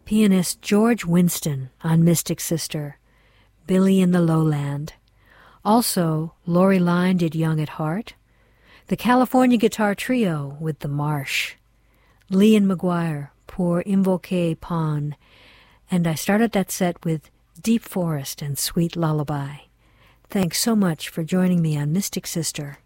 Pianist George Winston on Mystic Sister, Billy in the Lowland. Also, Lori Line did Young at Heart. The California Guitar Trio with The Marsh. Lee and McGuire, Pour Invoquer Pon. And I started that set with Deep Forest and Sweet Lullaby. Thanks so much for joining me on Mystic Sister.